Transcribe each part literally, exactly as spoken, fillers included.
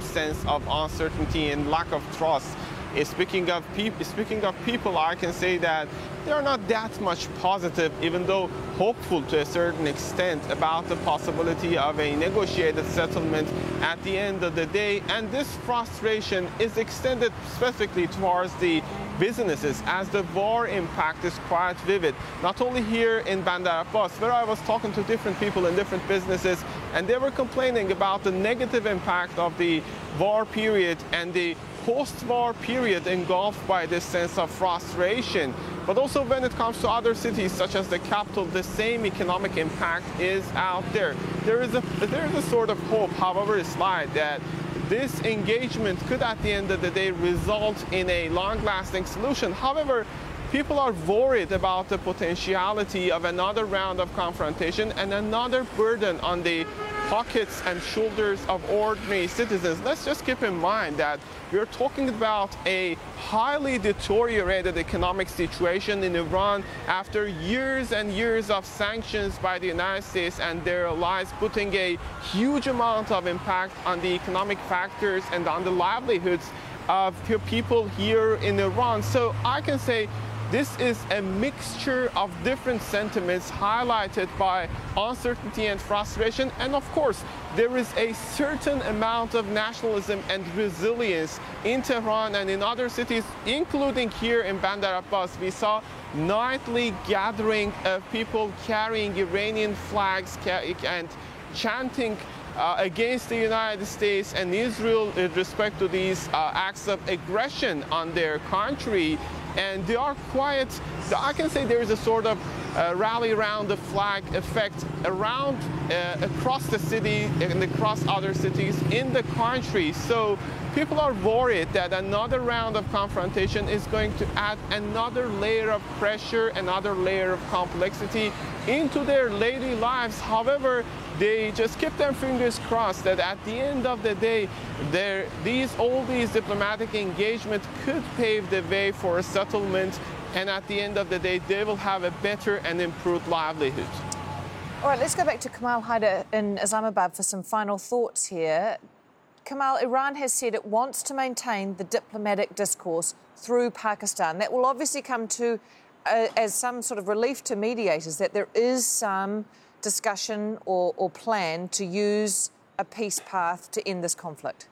same sense of uncertainty and lack of trust. Uh, Speaking of, peop speaking of people, I can say that they're not that much positive, even though hopeful to a certain extent about the possibility of a negotiated settlement at the end of the day. And this frustration is extended specifically towards the businesses, as the war impact is quite vivid. Not only here in Bandar Abbas, where I was talking to different people in different businesses, and they were complaining about the negative impact of the war period and the post-war period engulfed by this sense of frustration. But also when it comes to other cities such as the capital, the same economic impact is out there. There is a, there is a sort of hope, however slight, that this engagement could at the end of the day result in a long-lasting solution. However, people are worried about the potentiality of another round of confrontation and another burden on the pockets and shoulders of ordinary citizens. Let's just keep in mind that we're talking about a highly deteriorated economic situation in Iran after years and years of sanctions by the United States and their allies, putting a huge amount of impact on the economic factors and on the livelihoods of people here in Iran. So I can say this is a mixture of different sentiments highlighted by uncertainty and frustration. And of course, there is a certain amount of nationalism and resilience in Tehran and in other cities, including here in Bandar Abbas. We saw nightly gathering of people carrying Iranian flags and chanting Uh, against the United States and Israel with respect to these uh, acts of aggression on their country. And they are quiet. I can say there is a sort of uh, rally around the flag effect around uh, across the city and across other cities in the country. So people are worried that another round of confrontation is going to add another layer of pressure, another layer of complexity into their daily lives. However, they just keep their fingers crossed that at the end of the day, there, these, all these diplomatic engagement could pave the way for a settlement, and at the end of the day, they will have a better and improved livelihood. All right, let's go back to Kamal Haider in Islamabad for some final thoughts here. Kamal, Iran has said it wants to maintain the diplomatic discourse through Pakistan. That will obviously come to uh, as some sort of relief to mediators, that there is some discussion or, or plan to use a peace path to end this conflict?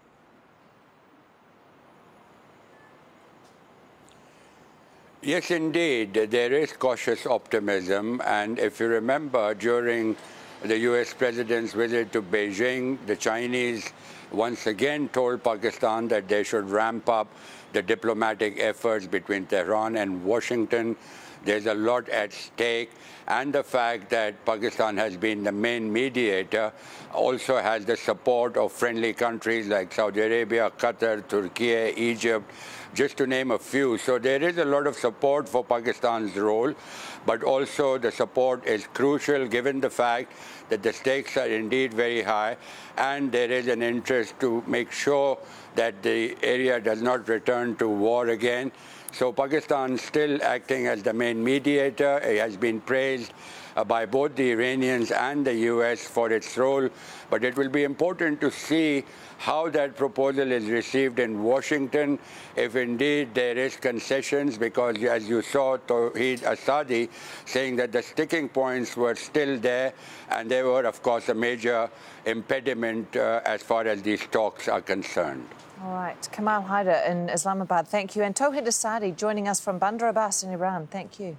Yes, indeed. There is cautious optimism. And if you remember, during the U S president's visit to Beijing, the Chinese once again told Pakistan that they should ramp up the diplomatic efforts between Tehran and Washington. There's a lot at stake. And the fact that Pakistan has been the main mediator also has the support of friendly countries like Saudi Arabia, Qatar, Turkey, Egypt, just to name a few. So there is a lot of support for Pakistan's role, but also the support is crucial given the fact that the stakes are indeed very high, and there is an interest to make sure that the area does not return to war again. So Pakistan still acting as the main mediator. It has been praised uh, by both the Iranians and the U S for its role, but it will be important to see how that proposal is received in Washington, if indeed there is concessions, because as you saw Tawhid Asadi saying that the sticking points were still there, and they were, of course, a major impediment uh, as far as these talks are concerned. All right, Kamal Haider in Islamabad, thank you. And Tawhid Asadi joining us from Bandar Abbas in Iran, thank you.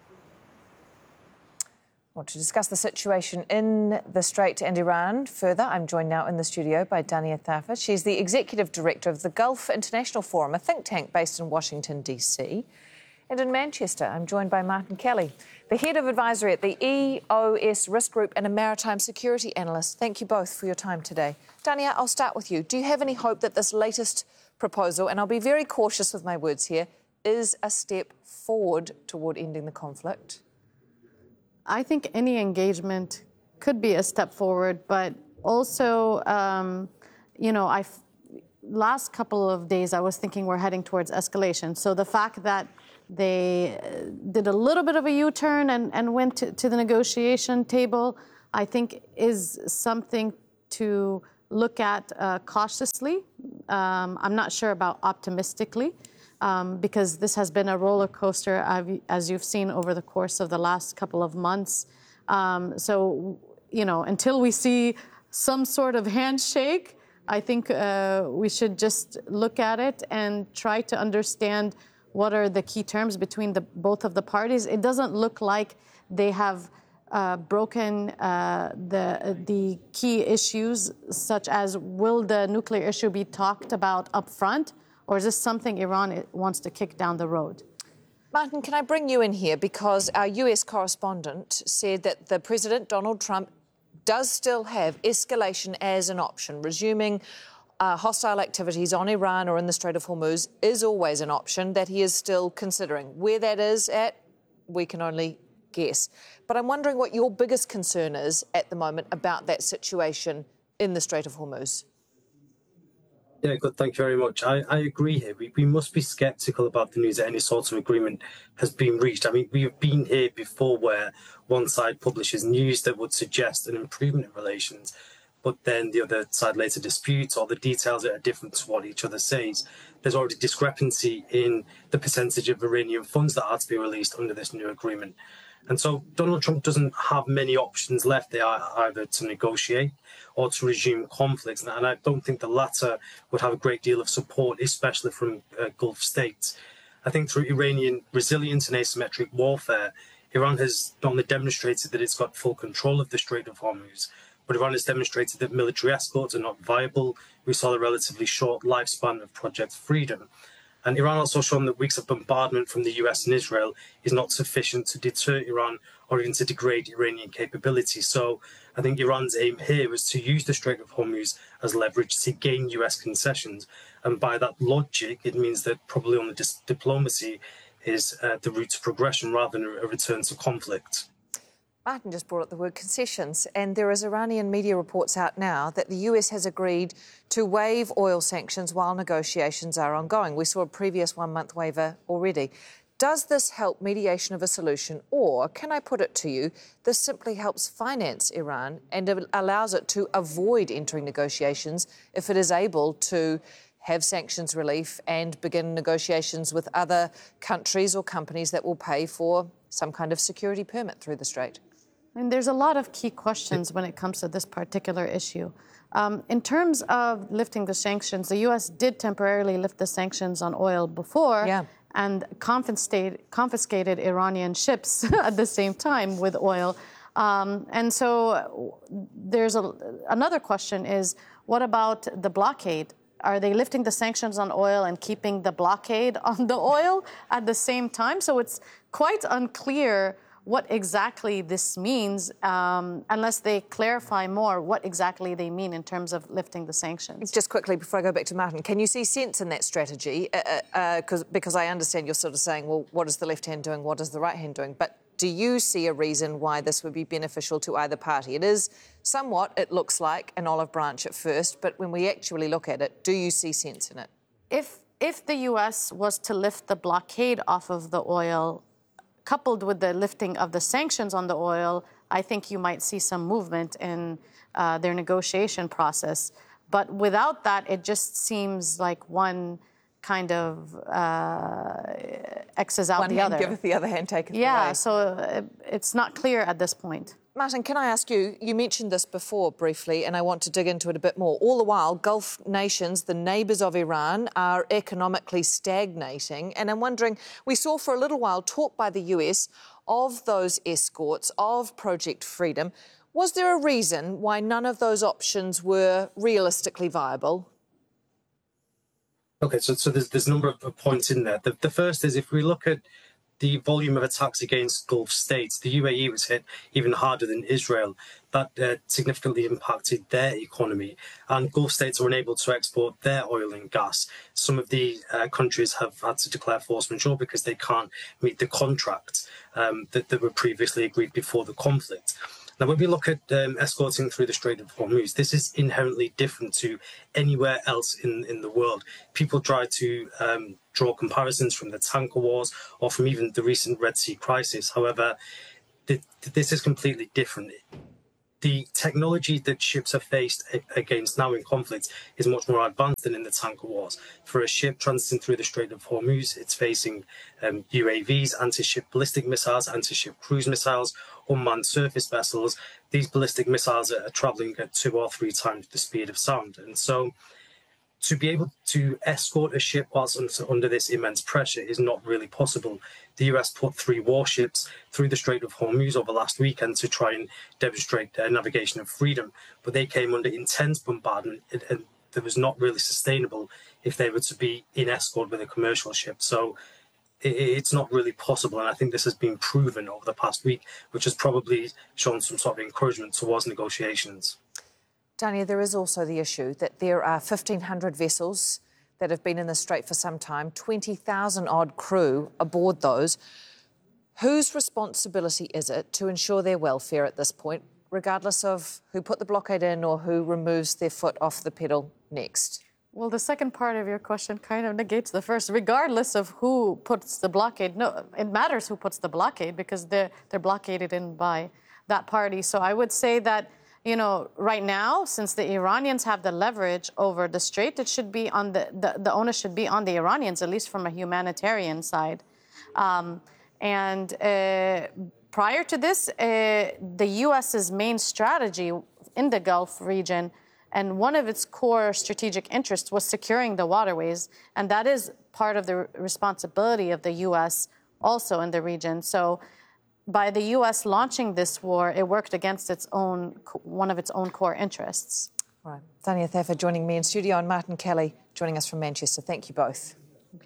Well, to discuss the situation in the Strait and Iran further, I'm joined now in the studio by Dania Thafer. She's the Executive Director of the Gulf International Forum, a think tank based in Washington, D C. And in Manchester, I'm joined by Martin Kelly, the Head of Advisory at the E O S Risk Group and a Maritime Security Analyst. Thank you both for your time today. Dania, I'll start with you. Do you have any hope that this latest proposal, and I'll be very cautious with my words here, is a step forward toward ending the conflict? I think any engagement could be a step forward, but also, um, you know, I last couple of days I was thinking we're heading towards escalation. So the fact that they did a little bit of a U-turn and, and went to, to the negotiation table, I think is something to look at uh, cautiously. Um, I'm not sure about optimistically, um, because this has been a roller coaster, as you've seen over the course of the last couple of months. Um, so, you know, until we see some sort of handshake, I think uh, we should just look at it and try to understand what are the key terms between the both of the parties. It doesn't look like they have uh, broken uh, the the key issues, such as will the nuclear issue be talked about up front, or is this something Iran wants to kick down the road? Martin, can I bring you in here, because our U S correspondent said that the President, Donald Trump, does still have escalation as an option. Resuming uh, hostile activities on Iran or in the Strait of Hormuz is always an option that he is still considering. Where that is at, we can only guess. But I'm wondering what your biggest concern is at the moment about that situation in the Strait of Hormuz. Yeah, good. Thank you very much. I, I agree here. We, we must be sceptical about the news that any sort of agreement has been reached. I mean, we've been here before where one side publishes news that would suggest an improvement in relations, but then the other side later disputes, or the details are different to what each other says. There's already discrepancy in the percentage of Iranian funds that are to be released under this new agreement. And so Donald Trump doesn't have many options left. They are either to negotiate or to resume conflicts. And I don't think the latter would have a great deal of support, especially from uh, Gulf states. I think through Iranian resilience and asymmetric warfare, Iran has not only demonstrated that it's got full control of the Strait of Hormuz, but Iran has demonstrated that military escorts are not viable. We saw the relatively short lifespan of Project Freedom. And Iran also shown that weeks of bombardment from the U S and Israel is not sufficient to deter Iran or even to degrade Iranian capability. So I think Iran's aim here is to use the Strait of Hormuz as leverage to gain U S concessions. And by that logic, it means that probably only dis- diplomacy is uh, the route to progression rather than a return to conflict. Martin just brought up the word concessions, and there is Iranian media reports out now that the U S has agreed to waive oil sanctions while negotiations are ongoing. We saw a previous one-month waiver already. Does this help mediation of a solution, or, can I put it to you, this simply helps finance Iran and it allows it to avoid entering negotiations if it is able to have sanctions relief and begin negotiations with other countries or companies that will pay for some kind of security permit through the Strait? And there's a lot of key questions when it comes to this particular issue. Um, in terms of lifting the sanctions, the U S did temporarily lift the sanctions on oil before yeah. and confiscated, confiscated Iranian ships at the same time with oil. Um, and so there's a, another question is, what about the blockade? Are they lifting the sanctions on oil and keeping the blockade on the oil at the same time? So it's quite unclear what exactly this means, um, unless they clarify more what exactly they mean in terms of lifting the sanctions. Just quickly, before I go back to Martin, can you see sense in that strategy? Uh, uh, cause, because I understand you're sort of saying, well, what is the left hand doing, what is the right hand doing? But do you see a reason why this would be beneficial to either party? It is somewhat, it looks like, an olive branch at first, but when we actually look at it, do you see sense in it? If, if the U S was to lift the blockade off of the oil, coupled with the lifting of the sanctions on the oil, I think you might see some movement in uh, their negotiation process. But without that, it just seems like one kind of uh, X's out one the hand other. Giveth, the other hand taketh yeah, away. so it's not clear at this point. Martin, can I ask you, you mentioned this before briefly, and I want to dig into it a bit more. All the while, Gulf nations, the neighbours of Iran, are economically stagnating. And I'm wondering, we saw for a little while talk by the U S of those escorts, of Project Freedom. Was there a reason why none of those options were realistically viable? OK, so, so there's, there's a number of points in there. The, the first is, if we look at the volume of attacks against Gulf states, the U A E was hit even harder than Israel. That uh, significantly impacted their economy, and Gulf states are unable to export their oil and gas. Some of the uh, countries have had to declare force majeure because they can't meet the contracts um, that, that were previously agreed before the conflict. Now, when we look at um, escorting through the Strait of Hormuz, this is inherently different to anywhere else in, in the world. People try to um, draw comparisons from the tanker wars or from even the recent Red Sea crisis. However, th- this is completely different. the technology that ships are faced against now in conflict is much more advanced than in the tanker wars. For a ship transiting through the Strait of Hormuz, it's facing um, U A Vs, anti-ship ballistic missiles, anti-ship cruise missiles, unmanned surface vessels. These ballistic missiles are traveling at two or three times the speed of sound. And so to be able to escort a ship whilst under this immense pressure is not really possible. The U S put three warships through the Strait of Hormuz over last weekend to try and demonstrate their navigation of freedom, but they came under intense bombardment, and, and that was not really sustainable if they were to be in escort with a commercial ship. So it, it's not really possible, and I think this has been proven over the past week, which has probably shown some sort of encouragement towards negotiations. Dania, there is also the issue that there are fifteen hundred vessels that have been in the Strait for some time, twenty thousand odd crew aboard those. Whose responsibility is it to ensure their welfare at this point, regardless of who put the blockade in or who removes their foot off the pedal next? Well, the second part of your question kind of negates the first, regardless of who puts the blockade. No, it matters who puts the blockade because they're, they're blockaded in by that party. So I would say that, you know, right now, since the Iranians have the leverage over the Strait, it should be on the, the, the onus should be on the Iranians, at least from a humanitarian side. Um, and uh, prior to this, uh, the U S's main strategy in the Gulf region and one of its core strategic interests was securing the waterways. And that is part of the responsibility of the U S also in the region. So by the U S launching this war, it worked against its own, one of its own core interests. All right. Dania Thafer joining me in studio, and Martin Kelly joining us from Manchester. Thank you both.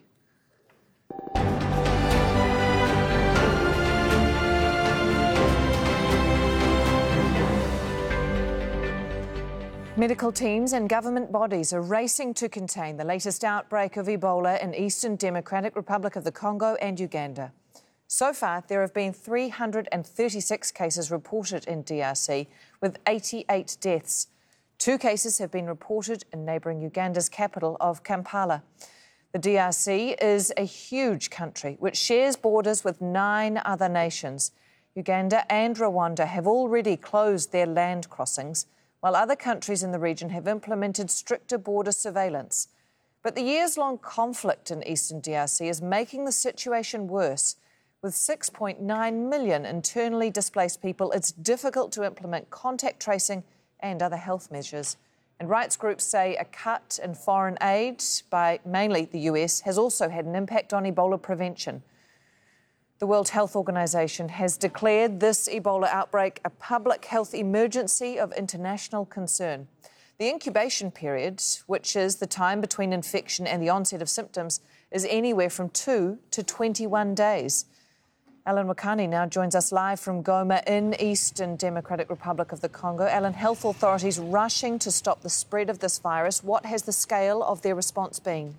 Medical teams and government bodies are racing to contain the latest outbreak of Ebola in Eastern Democratic Republic of the Congo and Uganda. So far, there have been three hundred thirty-six cases reported in D R C, with eighty-eight deaths. Two cases have been reported in neighbouring Uganda's capital of Kampala. The D R C is a huge country which shares borders with nine other nations. Uganda and Rwanda have already closed their land crossings, while other countries in the region have implemented stricter border surveillance. But the years-long conflict in eastern D R C is making the situation worse. With six point nine million internally displaced people, it's difficult to implement contact tracing and other health measures. And rights groups say a cut in foreign aid by mainly the U S has also had an impact on Ebola prevention. The World Health Organization has declared this Ebola outbreak a public health emergency of international concern. The incubation period, which is the time between infection and the onset of symptoms, is anywhere from two to twenty-one days. Alan Wakani now joins us live from Goma in Eastern Democratic Republic of the Congo. Alan, health authorities rushing to stop the spread of this virus. What has the scale of their response been?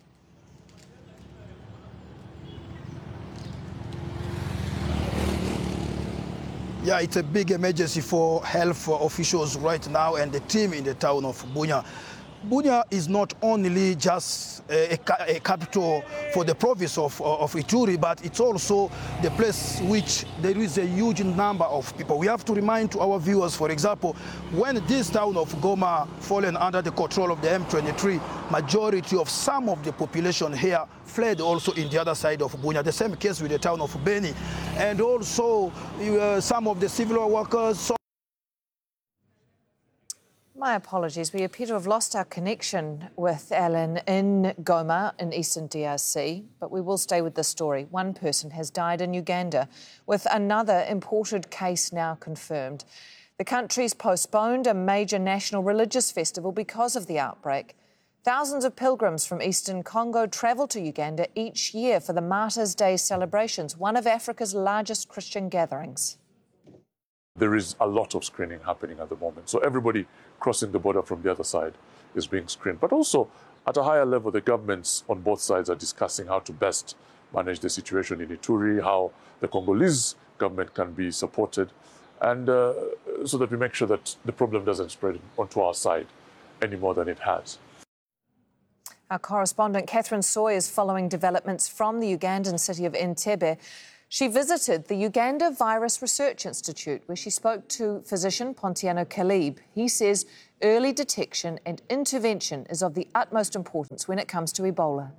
Yeah, it's a big emergency for health officials right now and the team in the town of Bunia. Bunia is not only just a, a capital for the province of, of Ituri, but it's also the place which there is a huge number of people. We have to remind to our viewers, for example, when this town of Goma fallen under the control of the M twenty-three, majority of some of the population here fled also in the other side of Bunia. The same case with the town of Beni. And also uh, some of the civil workers. So My apologies. We appear to have lost our connection with Alan in Goma in eastern D R C, but we will stay with this story. One person has died in Uganda, with another imported case now confirmed. The country's postponed a major national religious festival because of the outbreak. Thousands of pilgrims from eastern Congo travel to Uganda each year for the Martyrs' Day celebrations, one of Africa's largest Christian gatherings. There is a lot of screening happening at the moment. So everybody crossing the border from the other side is being screened. But also, at a higher level, the governments on both sides are discussing how to best manage the situation in Ituri, how the Congolese government can be supported, and uh, so that we make sure that the problem doesn't spread onto our side any more than it has. Our correspondent Catherine Soy is following developments from the Ugandan city of Entebbe. She visited the Uganda Virus Research Institute, where she spoke to physician Pontiano Kalib. He says early detection and intervention is of the utmost importance when it comes to Ebola.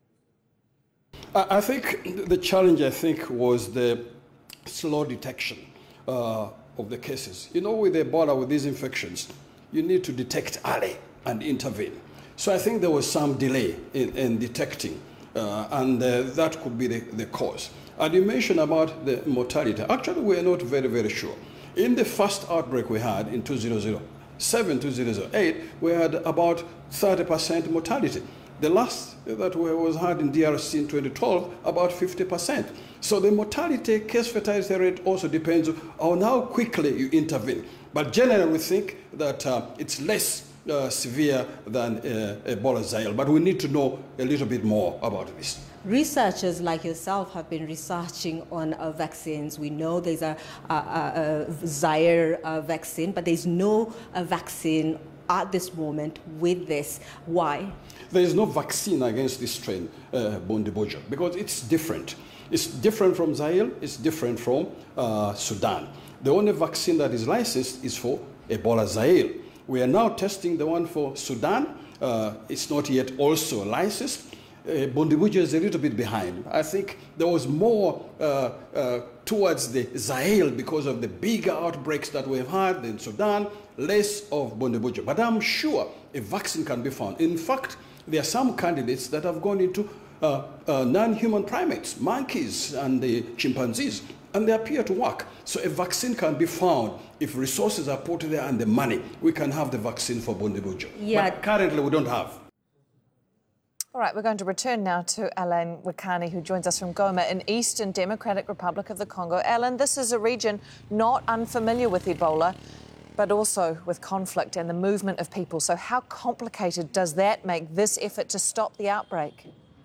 I think the challenge, I think, was the slow detection uh, of the cases. You know, with Ebola, with these infections, you need to detect early and intervene. So I think there was some delay in, in detecting, uh, and uh, that could be the, the cause. And you mentioned about the mortality. Actually, we are not very, very sure. In the first outbreak we had in two thousand seven, two thousand eight, we had about thirty percent mortality. The last that was had in D R C in twenty twelve, about fifty percent. So the mortality, case fatality rate also depends on how quickly you intervene. But generally, we think that uh, it's less uh, severe than uh, Ebola Zaire. But we need to know a little bit more about this. Researchers like yourself have been researching on uh, vaccines. We know there's a, a, a, a Zaire uh, vaccine, but there's no uh, vaccine at this moment with this. Why? There is no vaccine against this strain, uh, Bundibugyo, because it's different. It's different from Zaire, it's different from uh, Sudan. The only vaccine that is licensed is for Ebola Zaire. We are now testing the one for Sudan. Uh, it's not yet also licensed. Uh, Bundibugyo is a little bit behind. I think there was more uh, uh, towards the Zaire because of the bigger outbreaks that we've had in Sudan, less of Bundibugyo. But I'm sure a vaccine can be found. In fact, there are some candidates that have gone into uh, uh, non-human primates, monkeys and the chimpanzees, and they appear to work. So a vaccine can be found if resources are put there and the money. We can have the vaccine for Bundibugyo. Yeah. But currently we don't have. All right, we're going to return now to Alain Wakani, who joins us from Goma in Eastern Democratic Republic of the Congo. Alain, this is a region not unfamiliar with Ebola, but also with conflict and the movement of people. So how complicated does that make this effort to stop the outbreak?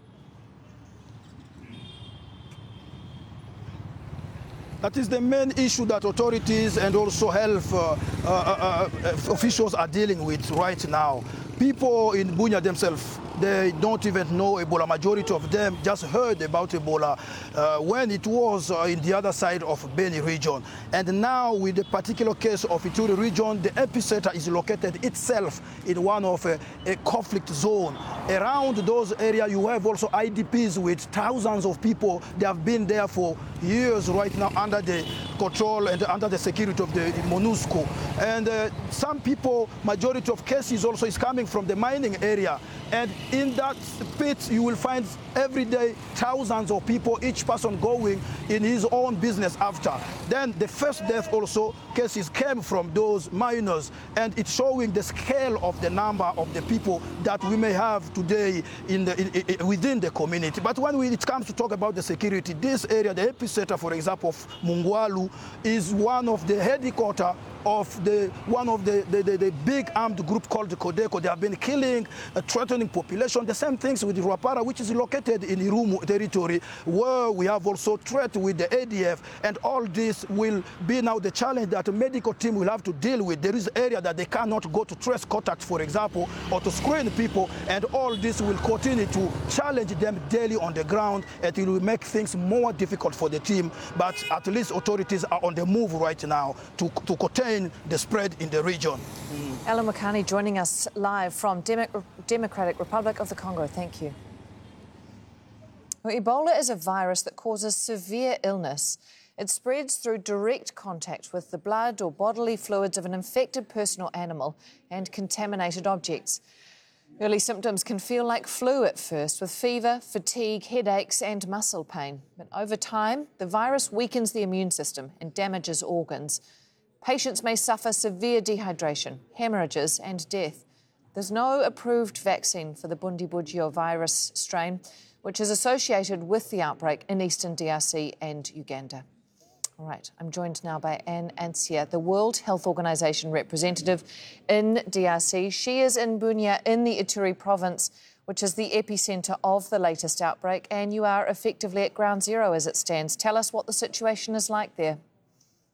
That is the main issue that authorities and also health uh, uh, uh, officials are dealing with right now. People in Bunia themselves, they don't even know Ebola. Majority of them just heard about Ebola uh, when it was uh, in the other side of Beni region. And now with the particular case of Ituri region, the epicenter is located itself in one of a, a conflict zone. Around those areas, you have also I D Ps with thousands of people. They have been there for years right now under the control and under the security of the MONUSCO. And uh, some people, majority of cases also is coming from the mining area. And in that pit, you will find every day thousands of people, each person going in his own business after. Then the first death also cases came from those miners, and it's showing the scale of the number of the people that we may have today in the, in, in, within the community. But when we, it comes to talk about the security, this area, the epicenter, for example, of Mungwalu, is one of the headquarters of the one of the, the, the, the big armed group called the Codeco. They have been killing, uh, threatening population. The same things with Ruapara, which is located in Irumu territory, where we have also threat with the A D F. And all this will be now the challenge that a medical team will have to deal with. There is area that they cannot go to trace contact, for example, or to screen people. And all this will continue to challenge them daily on the ground. And it will make things more difficult for the team. But at least authorities are on the move right now to, to contain the spread in the region. Mm. Alain Wakani joining us live from Demo Democratic Republic of the Congo. Thank you. Well, Ebola is a virus that causes severe illness. It spreads through direct contact with the blood or bodily fluids of an infected person or animal and contaminated objects. Early symptoms can feel like flu at first, with fever, fatigue, headaches and muscle pain. But over time, the virus weakens the immune system and damages organs. Patients may suffer severe dehydration, hemorrhages and death. There's no approved vaccine for the Bundibugyo virus strain, which is associated with the outbreak in eastern D R C and Uganda. All right, I'm joined now by Anne Ansia, the World Health Organization representative in D R C. She is in Bunia in the Ituri province, which is the epicenter of the latest outbreak, and you are effectively at ground zero as it stands. Tell us what the situation is like there.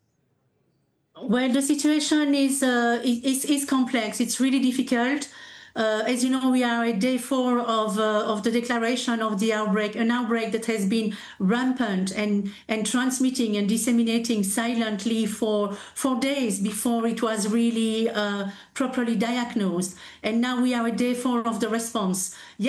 Well, the situation is, uh, is, is complex. It's really difficult. Uh, as you know, we are at day four of, uh, of the declaration of the outbreak, an outbreak that has been rampant and, and transmitting and disseminating silently for, for days before it was really uh, properly diagnosed. And now we are at day four of the response.